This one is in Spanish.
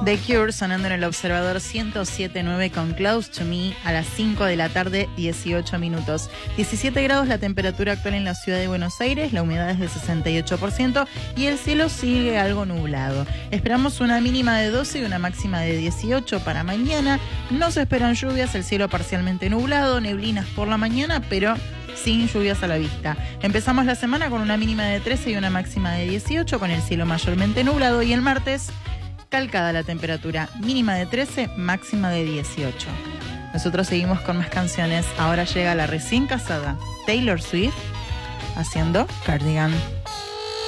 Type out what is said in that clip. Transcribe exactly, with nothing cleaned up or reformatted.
The Cure sonando en el Observador ciento siete punto nueve con Close to Me a las cinco de la tarde, dieciocho minutos. diecisiete grados la temperatura actual en la ciudad de Buenos Aires, la humedad es del sesenta y ocho por ciento y el cielo sigue algo nublado. Esperamos una mínima de doce y una máxima de dieciocho para mañana. No se esperan lluvias, el cielo parcialmente nublado, neblinas por la mañana, pero sin lluvias a la vista. Empezamos la semana con una mínima de trece y una máxima de dieciocho, con el cielo mayormente nublado, y el martes calcada la temperatura, mínima de trece, máxima de dieciocho. Nosotros seguimos con más canciones. Ahora llega la recién casada Taylor Swift haciendo Cardigan.